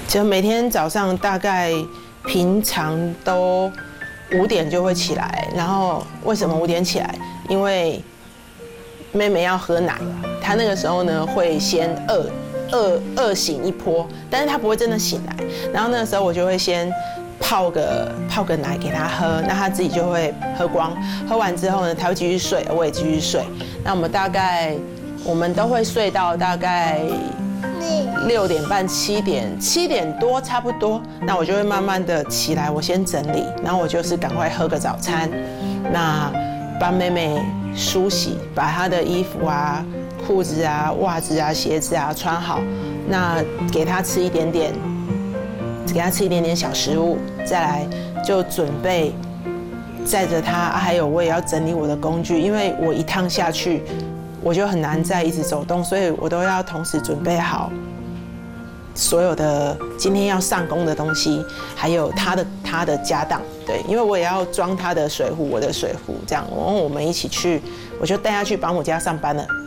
就每天早上大概平常都5点就会起来，然后为什么5点起来？因为妹妹要喝奶，她那个时候呢会先饿醒一波，但是她不会真的醒来。然后那个时候我就会先泡个奶给她喝，那她自己就会喝光。喝完之后呢，她会继续睡，我也继续睡。那我们都会睡到大概6点半、7点多差不多。那我就会慢慢的起来，我先整理，然后我就是赶快喝个早餐，那帮妹妹梳洗，把她的衣服啊、裤子啊、袜子啊、鞋子啊穿好，那给她吃一点点小食物，再来就准备载着她，还有我也要整理我的工具，因为我一趟下去我就很难再一直走动，所以我都要同时准备好所有的今天要上工的东西，还有他的家当，对，因为我也要装他的水壶，我的水壶，这样，然后我们一起去，我就带他去保姆家上班了。